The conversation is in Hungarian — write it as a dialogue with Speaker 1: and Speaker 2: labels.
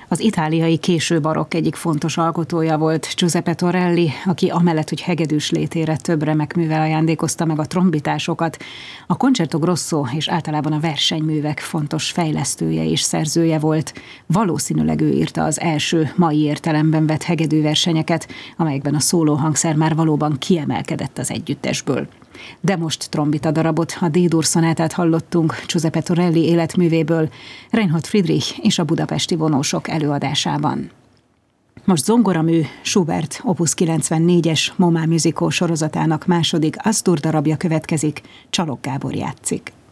Speaker 1: Az itáliai késő barokk egyik fontos alkotója volt Giuseppe Torelli, aki amellett, hogy hegedűs létére több remek művel ajándékozta meg a trombitásokat, a Concerto Grosso és általában a versenyművek fontos fejlesztője és szerzője volt. Valószínűleg ő írta az első mai értelemben vett hegedűversenyeket, amelyekben a szólóhangszer már valóban kiemelkedett az együttesből. De most trombita darabot, a D-dur szonátát hallottunk Giuseppe Torelli életművéből, Reinhold Friedrich és a budapesti vonósok előadásában. Most zongoramű, Schubert Opus 94-es Momá Musical sorozatának második Astur darabja következik, Csalog Gábor játszik.